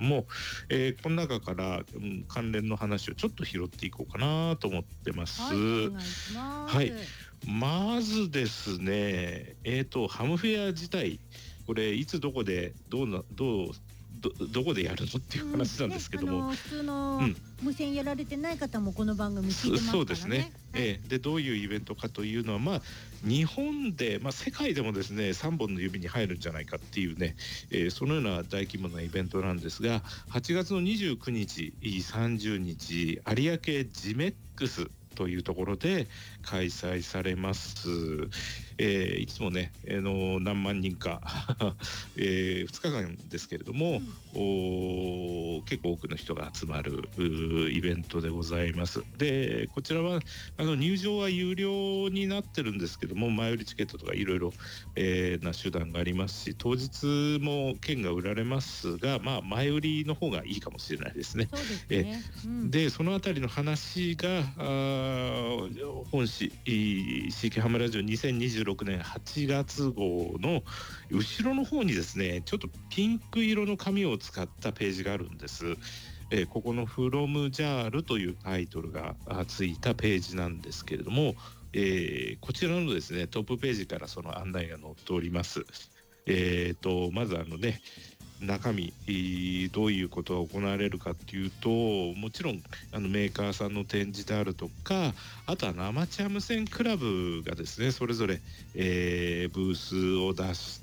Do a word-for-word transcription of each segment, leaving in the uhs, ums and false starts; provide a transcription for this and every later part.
も、えー、この中から、うん、関連の話をちょっと拾っていこうかなと思ってます。 はい、お願いします。 はい、まずですね、えーとハムフェア自体、これいつどこでどうなどうど, どこでやるのっていう話なんですけども、 うんね、あの普通の無線やられてない方もこの番組聞いてますからね。 そうですね、はい、えー、でどういうイベントかというのは、まあ、日本で、まあ、世界でもですねさんぼんの指に入るんじゃないかっていうね、えー、そのような大規模なイベントなんですが、はちがつのにじゅうくにちさんじゅうにち有明ジメックスというところで開催されます。えー、いつもね、えー、の何万人か、えー、ふつかかんですけれども、うん、お結構多くの人が集まるイベントでございます。でこちらはあの入場は有料になってるんですけども、前売りチケットとかいろいろな手段がありますし、当日も券が売られますが、まあ、前売りの方がいいかもしれないですね。 そうですね、 えーうん、でそのあたりの話が本誌 シーケー ハムラジオにせんにじゅうろくねんはちがつ号の後ろの方にですね、ちょっとピンク色の紙を使ったページがあるんです。えー、ここの From ジャールというタイトルがついたページなんですけれども、えー、こちらのですねトップページからその案内が載っております。えーとまずあのね中身どういうことが行われるかっていうと、もちろんあのメーカーさんの展示であるとか、あとはアマチュア無線クラブがですねそれぞれ、えー、ブースを出して、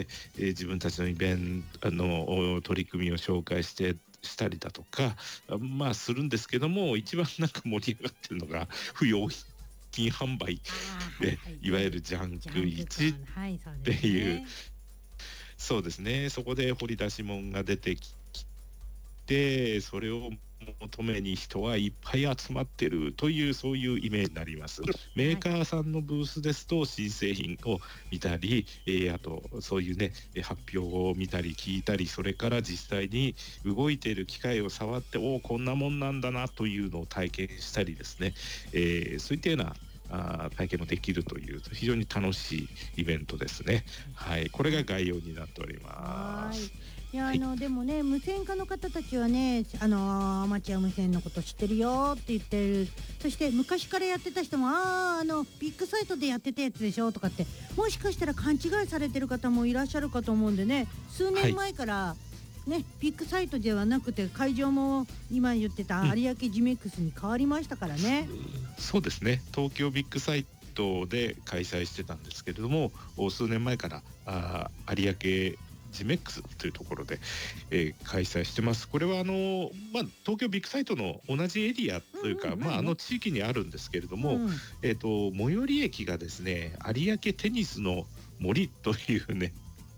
えー、自分たちのイベントの取り組みを紹介してしたりだとか、まあするんですけども、一番なんか盛り上がってるのが不要品販売で、はいはい、いわゆるジャンクいちっていう、そうですね、そこで掘り出し物が出てきて、それを求めに人はいっぱい集まってるという、そういうイメージになります。メーカーさんのブースですと新製品を見たり、えー、あとそういうね発表を見たり聞いたり、それから実際に動いている機械を触って、おおこんなもんなんだなというのを体験したりですね、えー、そういったようなあ体験もできるという非常に楽しいイベントですね。はい、これが概要になっております。 いや、あの、はい、でもね無線化の方たちはね、あのアマチュア無線のこと知ってるよって言ってる。そして昔からやってた人も、あああのビッグサイトでやってたやつでしょとかって、もしかしたら勘違いされてる方もいらっしゃるかと思うんでね、数年前から、はいね、ビッグサイトではなくて会場も今言ってた有明ジメックスに変わりましたからね、 うん、そうですね、東京ビッグサイトで開催してたんですけれども、数年前からあ有明ジメックスというところで、えー、開催してます。これはあの、まあ、東京ビッグサイトの同じエリアというか、うんうん、まあ、あの地域にあるんですけれども、うん、えーと、最寄り駅がですね有明テニスの森というね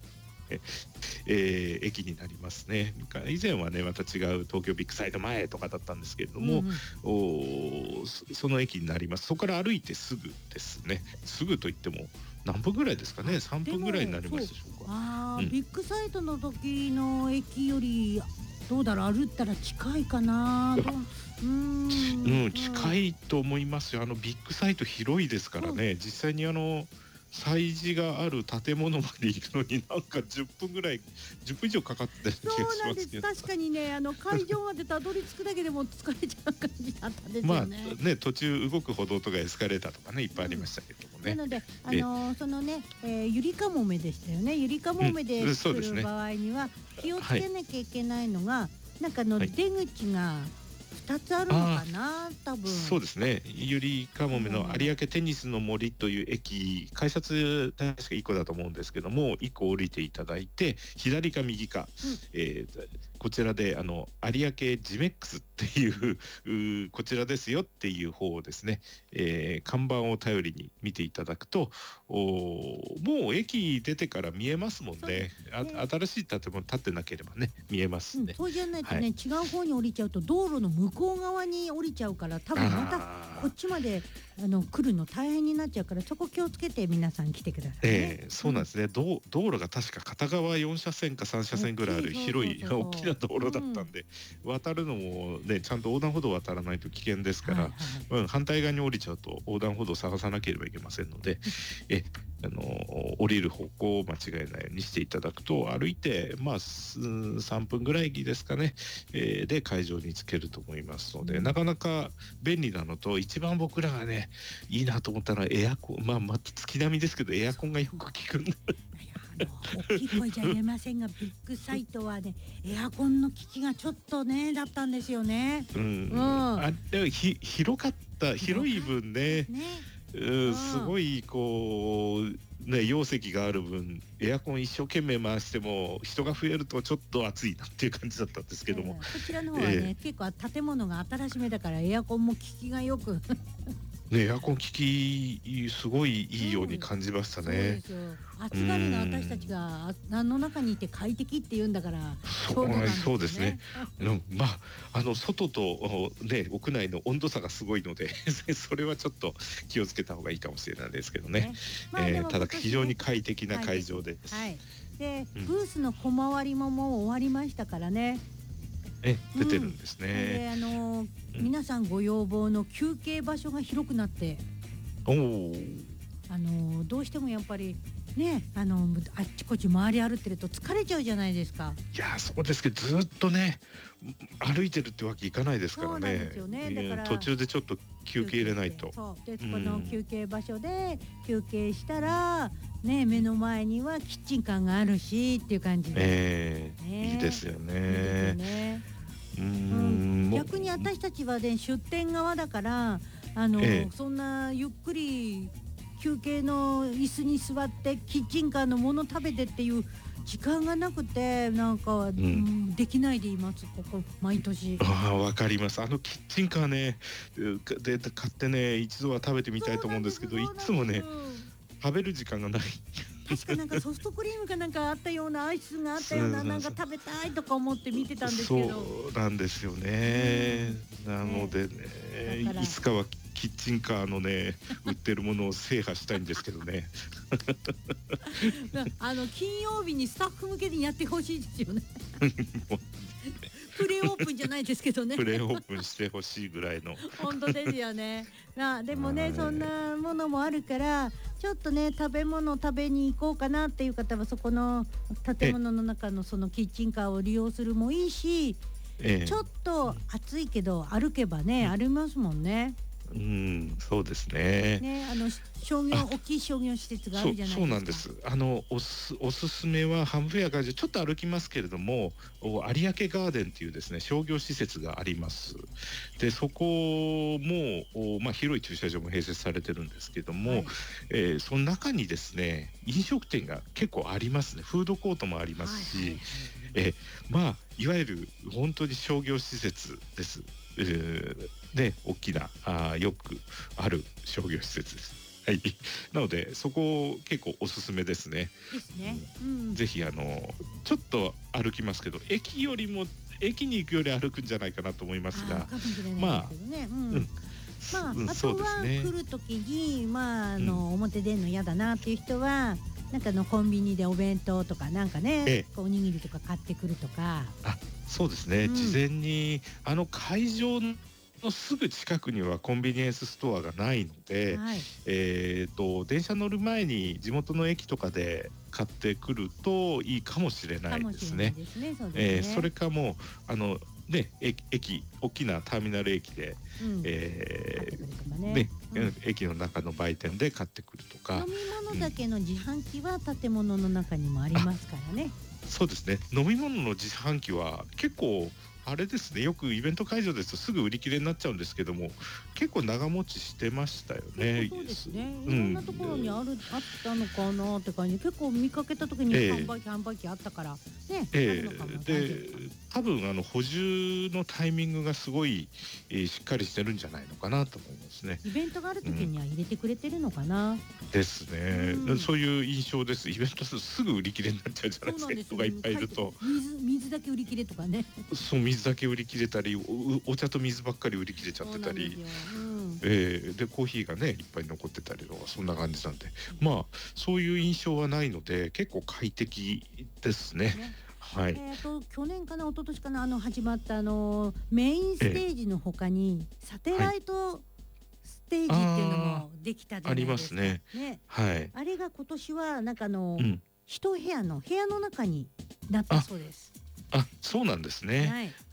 えー、駅になりますね。以前はねまた違う東京ビッグサイト前とかだったんですけれども、うんうん、お そ, その駅になります。そこから歩いてすぐですね。すぐといっても何分ぐらいですかね。さんぷんぐらいになりますでしょうか。 あ、うん、ビッグサイトの時の駅よりどうだろう、歩ったら近いかな。 うん、うん、近いと思いますよ。あのビッグサイト広いですからね。実際にあの催事がある建物まで行くのになんかじゅっぷんぐらいじゅっぷん以上かかってる気がしますけど。 そうなんです。確かにね、あの会場までたどり着くだけでも疲れちゃう感じだったんですよね。 まあね、途中動く歩道とかエスカレーターとかねいっぱいありましたけどもね、 うん、なのであのー、そのね、えー、ゆりかもめでしたよね。ゆりかもめで作る場合には気をつけなきゃいけないのが、はい、なんかの出口がふたつあるのかな、多分。 そうですね、ゆりかもめの有明テニスの森という駅、改札確かいっこだと思うんですけども、いっこ降りていただいて左か右か、うん、えー、こちらであの有明ジメックスっていうこちらですよっていう方をですね、えー、看板を頼りに見ていただくと、おもう駅出てから見えますもん ね, ねあ新しい建物建ってなければね見えますね、 うん、そうじゃないとね、はい、違う方に降りちゃうと道路の向こう側に降りちゃうから、多分またこっちまであの来るの大変になっちゃうから、そこ気をつけて皆さん来てくださいね。 えー、そうなんですね、うん、道, 道路が確か片側よんしゃせんかさんしゃせんぐらいある広い大きな道路だったんで、うん、渡るのもねちゃんと横断歩道渡らないと危険ですから、はいはい、うん、反対側に降りちゃうと横断歩道を探さなければいけませんのでえあの降りる方向を間違えないようにしていただくと、歩いて、まあ、すさんぷんぐらいですかね、えーで会場に着けると思いますので、なかなか便利なのと、一番僕らがねいいなと思ったのはエアコン、まあまた月並みですけどエアコンがよく効くんだ。 いやあの大きい声じゃ言えませんが、ビッグサイトはねエアコンの効きがちょっとねだったんですよね。 うんうん、 あでもひ広かった広い分ね、 ね、 うんすごいこうね容積がある分エアコン一生懸命回しても人が増えるとちょっと暑いなっていう感じだったんですけども、 えーこちらの方はね、結構建物が新しめだからエアコンも効きがよくね、エアコン効きすごいいいように感じましたそうでね。 すよ。暑がりの私たちがああの中にいて快適って言うんだからちょうどなんですよね。 そうですね。うんまああの外とおね屋内の温度差がすごいのでそれはちょっと気をつけた方がいいかもしれないですけどね。 ねまあでもえーただ今年ね非常に快適な会場です。 はい。で、 うんブースの小回りももう終わりましたからね。 え出てるんですでね。 あのーうん皆さんご要望の休憩場所が広くなっておお。 あのーどうしてもやっぱりねあのあっちこっち回り歩ってると疲れちゃうじゃないですか。 いやそうですけどずっとね歩いてるってわけいかないですからそうなんね。 ですよねだからうん途中でちょっと休憩入れないと。 そうでうんこの休憩場所で休憩したらね目の前にはキッチンカーがあるしっていう感じで、 ええねいいですよいいですよね。 ね。 うーうんんもう逆に私たちはね出店側だからあの、 ええそんなゆっくり休憩の椅子に座ってキッチンカーのもの食べてっていう時間がなくてなんか、うんできないでいますここ毎年。 ああ、わかります。あのキッチンカーね、うかでで買ってね、一度は食べてみたいと思うんですけど、いつもね、食べる時間がない。 確かなんかソフトクリームかなんかあったようなアイスがあったようなそうそうそうなんか食べたいとか思って見てたんですけど。 そうなんですよね。なのでね、 だからいつかはキッチンカーのね、売ってるものを制覇したいんですけどね。 あの金曜日にスタッフ向けにやってほしいですよね。 もうプレオープンじゃないですけどね。 プレオープンしてほしいぐらいの。 本当ですよね。まあでもね、 はいそんなものもあるからちょっとね食べ物食べに行こうかなっていう方はそこの建物の中のそのキッチンカーを利用するもいいし、 ええちょっと暑いけど歩けばね、ありますもんね。 うん、そうですね。 ね、あの商業大きい商業施設があそうるじゃないですか。 そうなんです。あのおすおすすめはハムフェア会場ちょっと歩きますけれども、お有明ガーデンっていうですね商業施設があります。でそこもおまあ広い駐車場も併設されてるんですけども、 はいえーその中にですね飲食店が結構ありますね。フードコートもありますし、 はいはいはいえーまあいわゆる本当に商業施設です。えーで大きなあーよくある商業施設です。はい、なのでそこ結構おすすめですね。 ですね。うん。 ぜひあのちょっと歩きますけど、駅よりも駅に行くより歩くんじゃないかなと思いますが、 あーかもしれないですけどね。うんうんまあ、 うんあとはそうですね来る時に、まあ、あの、表出るの嫌だなっていう人は。なんかあのコンビニでお弁当とかなんかね、 ええこうおにぎりとか買ってくるとか。 あそうですね、 うん事前にあの会場のすぐ近くにはコンビニエンスストアがないので、 はい。 えー、と電車乗る前に地元の駅とかで買ってくるといいかもしれなかいですもしれないね。 ですね。そうえですね。 ーそれかもうあのね駅駅大きなターミナル駅で、 うん、買ってえくるとかね。 ーねうん駅の中の売店で買ってくるとか飲、み物だけの自販機は建物の中にもありますからね。 そうですね、飲み物の自販機は結構あれですね、よくイベント会場ですとすぐ売り切れになっちゃうんですけども、結構長持ちしてましたよね。 そうですね。 うんいろんなところにある、あったのかなって感じ。結構見かけた時にええ販売機、販売機あったからね。 えあるのかもえ大丈で多分あの補充のタイミングがすごい、えーしっかりしてるんじゃないのかなと思いますね。 夫イベントがある時には入れてくれてるのかな。 ですね、 うんそういう印象です。イベントするとすぐ売り切れになっちゃうじゃないですか、 そうなんですよ。 人がいっぱいいると。 水、水だけ売り切れとかね。 そう水だけ売り切れたり、おお茶と水ばっかり売り切れちゃってたり、 そうなんですよ。うん。 えーでコーヒーがねいっぱい残ってたりとかそんな感じなんで、まあそういう印象はないので結構快適ですね。 ねはい。 えー、と去年かな一昨年かなあの始まったあのメインステージの他にサテライトステージっていうのもできたじゃありないですか。 ますね。 ね、 はい。 あれが今年はなんかあの、 うん。 一部屋の部屋の中になったあ、 そうです。 あ、そうなんですね。 はい。